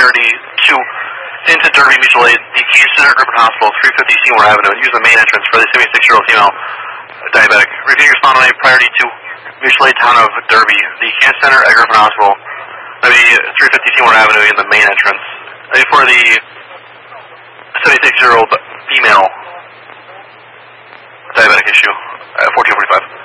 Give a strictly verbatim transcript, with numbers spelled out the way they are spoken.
priority to into Derby Mutual Aid, the Case Center at Griffin Hospital, three fifty Seymour Avenue, and use the main entrance for the seventy-six-year-old female diabetic. Repeat your respond on a priority to Mutual Aid Town of Derby, the Case Center at Griffin Hospital, that'll be three fifty Seymour Avenue in the main entrance. And for the seventy-six-year-old female diabetic issue at fourteen forty-five.